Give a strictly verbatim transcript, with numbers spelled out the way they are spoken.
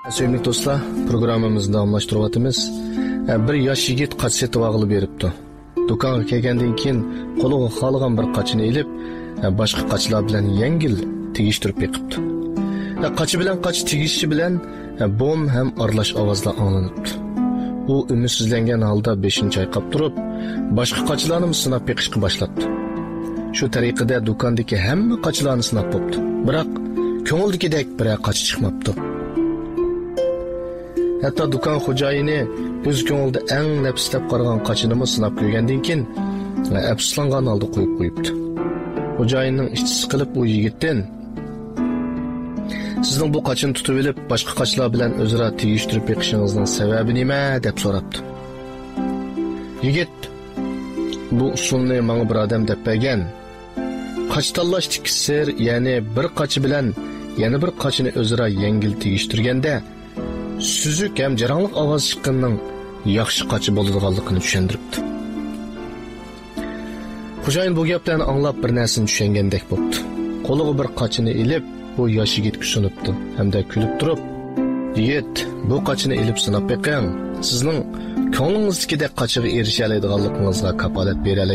Sevimli dostlar, programımızda davamlaştırıvatımız. Bir yaş yigit qaç setib agılıp beripti. Do'konga kelgandan keyin qo'liga xohlagan bir qaçını ilib, boshqa qaçlar bilan yengil tegishtirib beqibdi. Qaçı bilan qaç tegishi bilan bom ham aralash ovozlar anglanibdi. U ümidsizlangan holda beshini chayqab turib, boshqa qaçlarni sinab beqishga boshladi. Shu tariqada do'kondagi hamma qaçlarni sinab bo'pti. Biroq ko'ngildagidek bir qaç chiqmabdi. Hatta do'kon xo'jayini o'z ko'ngilda eng nafslab qaragan qaçını sinab ko'rgandan keyin afsuslangan holda qo'yib qo'yibdi. Xo'jayinning ichi siqilib u yigitdan sizning bu qaçını tutib olib, boshqa qaçlar bilan o'zaro tegishtirib beqishingizning sababi nima deb so'rabdi. Yigit bu usulni menga bir odam deb bergan. Qaç tanlashdagi sir, ya'ni bir qaçı bilan yana bir qaçını o'zaro yengil tegishtirganda süzük hem jarangliq ovoz chiqqanning yaxshi qaçı bo'ladiganligini tushundiribdi. Xo'jayin bu gaplarni anglab bir narsani tushungandek bo'ldi. Qo'liga bir qaçını ilib bu yosh yigitga sunibdi hamda kulib turib, "Yigit, bu qaçını ilib sinab beqing. Sizning ko'nglingizdagidek qaçıga erisha oladiganligingizga kafolat beraylik"